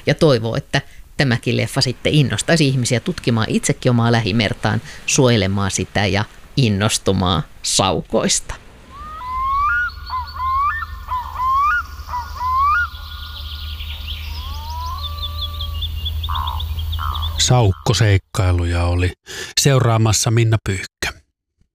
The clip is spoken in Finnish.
ja toivoo, että tämäkin leffa sitten innostaisi ihmisiä tutkimaan itsekin omaa lähimertaan, suojelemaan sitä ja innostumaan saukoista. Saukkoseikkailuja oli seuraamassa Minna Pyyhkä.